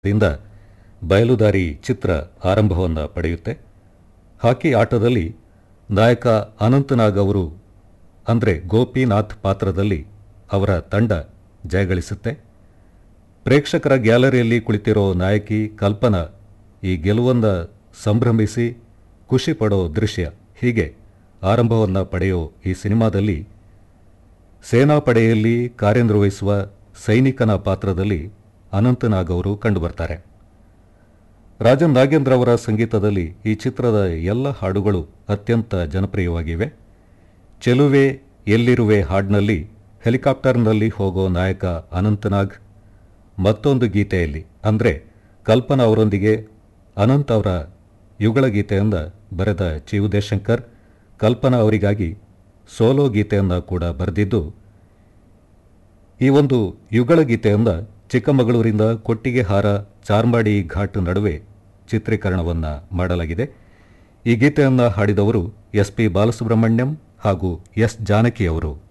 ದಿಂದ ಬಯಲುದಾರಿ ಚಿತ್ರ ಆರಂಭವನ್ನು ಪಡೆಯುತ್ತೆ. ಹಾಕಿ ಆಟದಲ್ಲಿ ನಾಯಕ ಅನಂತನಾಗ್ ಅವರು ಅಂದರೆ ಗೋಪಿನಾಥ್ ಪಾತ್ರದಲ್ಲಿ ಅವರ ತಂಡ ಜಯಗಳಿಸುತ್ತೆ. ಪ್ರೇಕ್ಷಕರ ಗ್ಯಾಲರಿಯಲ್ಲಿ ಕುಳಿತಿರೋ ನಾಯಕಿ ಕಲ್ಪನಾ ಈ ಗೆಲುವನ್ನು ಸಂಭ್ರಮಿಸಿ ಖುಷಿ ಪಡೋ ದೃಶ್ಯ ಹೀಗೆ ಆರಂಭವನ್ನು ಪಡೆಯೋ ಈ ಸಿನಿಮಾದಲ್ಲಿ ಸೇನಾಪಡೆಯಲ್ಲಿ ಕಾರ್ಯನಿರ್ವಹಿಸುವ ಸೈನಿಕನ ಪಾತ್ರದಲ್ಲಿ ಅನಂತನಾಗ್ ಅವರು ಕಂಡುಬರ್ತಾರೆ. ರಾಜನ್ ನಾಗೇಂದ್ರ ಅವರ ಸಂಗೀತದಲ್ಲಿ ಈ ಚಿತ್ರದ ಎಲ್ಲ ಹಾಡುಗಳು ಅತ್ಯಂತ ಜನಪ್ರಿಯವಾಗಿವೆ. ಚೆಲುವೆ ಎಲ್ಲಿರುವೆ ಹಾಡಿನಲ್ಲಿ ಹೆಲಿಕಾಪ್ಟರ್ನಲ್ಲಿ ಹೋಗೋ ನಾಯಕ ಅನಂತನಾಗ್, ಮತ್ತೊಂದು ಗೀತೆಯಲ್ಲಿ ಅಂದರೆ ಕಲ್ಪನಾ ಅವರೊಂದಿಗೆ ಅನಂತ್ ಅವರ ಯುಗಳ ಗೀತೆಯನ್ನು ಬರೆದ ಚಿ ಉದಯಶಂಕರ್ ಕಲ್ಪನಾ ಅವರಿಗಾಗಿ ಸೋಲೋ ಗೀತೆಯನ್ನು ಕೂಡ ಬರೆದಿದ್ದು, ಈ ಒಂದು ಯುಗಳ ಗೀತೆಯನ್ನು ಚಿಕ್ಕಮಗಳೂರಿಂದ ಕೊಟ್ಟಿಗೆಹಾರ ಚಾರ್ಮಾಡಿ ಘಾಟ್ ನಡುವೆ ಚಿತ್ರೀಕರಣವನ್ನು ಮಾಡಲಾಗಿದೆ. ಈ ಗೀತೆಯನ್ನು ಹಾಡಿದವರು ಎಸ್ ಪಿ ಬಾಲಸುಬ್ರಹ್ಮಣ್ಯಂ ಹಾಗೂ ಎಸ್ ಜಾನಕಿ ಅವರು.